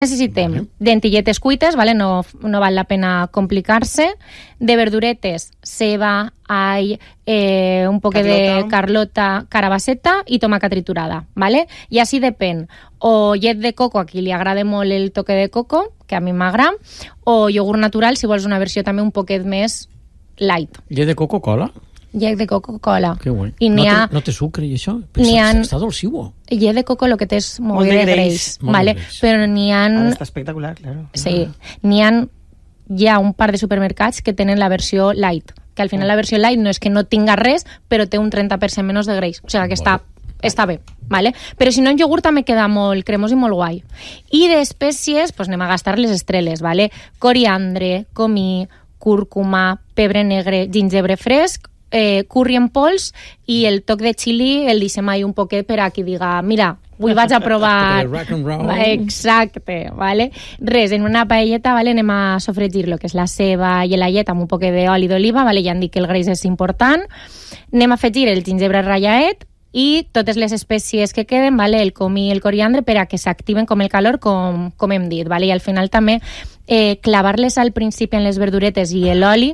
Necessitem dentilletes cuites, ¿vale? No val la pena complicarse. De verduretes, ceba, all, un poc de carlota, carabaseta i tomaca triturada, ¿vale? I així depèn. O llet de coco, a qui li agrada molt el toque de coco, que a mi m'agrada, o iogurt natural, si vols una versió també un poquet més light. Llet de coco cola? Llet de coco cola. Que guai. I no té sucre i això? Està dolciu. Llet de coco lo que té és molt de greix, ¿vale? Però n'hi ha... Està espectacular, claro. Sí, hi ha un par de supermercats que tenen la versió light, que al final la versió light no és que no tinga res, però té un 30% menys de greix, o sigui que està bé, ¿vale? Però si no, en iogurt també queda molt cremós i molt guai. I d'espècies, pues anem a gastar les estrelles, ¿vale? Coriandre, comí, cúrcuma, pebre negre, gingebre fresc, curri en pols i el toc de xili el deixem ahí un poquet per a qui diga, mira, avui vaig a provar... Exacte, ¿vale? Res, en una paelleta, ¿vale? Anem a sofregir lo que és la ceba i la llet amb un poquet d'oli d'oliva, ¿vale? Ja han dit que el greix és important. Anem a afegir el gingebre rallaet i totes les espècies que queden, ¿vale? El comí i el coriandre per a que s'activen com el calor, com hem dit, ¿vale? I al final també clavar-les al principi en les verduretes i l'oli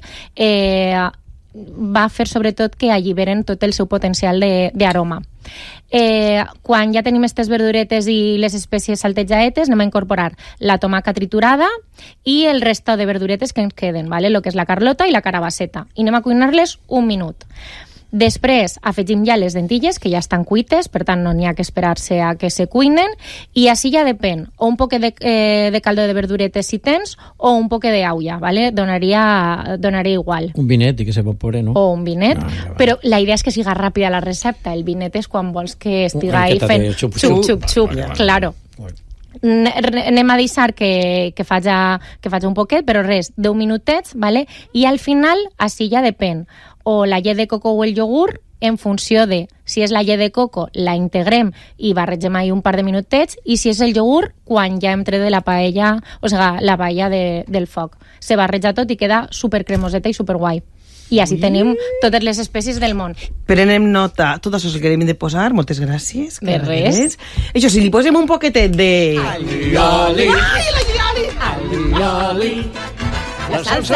va fer sobretot que alliberen tot el seu potencial d'aroma. Quan ja tenim aquestes verduretes i les espècies saltejadetes, anem a incorporar la tomaca triturada i el resto de verduretes que ens queden, ¿vale? Lo que és la carlota i la carabaseta. I anem a cuinar-les un minut. Després afegim ja les dentilles, que ja estan cuites, per tant no n'hi ha que esperar-se a que se cuinen, i així ja depèn, o un poc de caldo de verduretes si tens, o un poc d'aulla, ¿vale? Donaria igual. Un vinet i que s'evapore, no? O un vinet, però la idea és que siga ràpida la recepta. El vinet és quan vols que estiga ahí fent xup-xup-xup, claro. Anem a deixar que faci un poquet, però res, 10 minutets, ¿vale? I al final, així ja depèn, o la llet de coco o el iogurt, en funció de si és la llet de coco, la integrem i barregem ahí un par de minutets, i si és el iogurt, quan ja hem tret de la paella, o sigui, la paella del foc. Se barreja tot i queda supercremoseta i superguai. I així tenim totes les espècies del món. Prenem nota, tot això que hem de posar, moltes gràcies. De res. Això, si li posem un poquetet de... Alioli, alioli, alioli, la salsa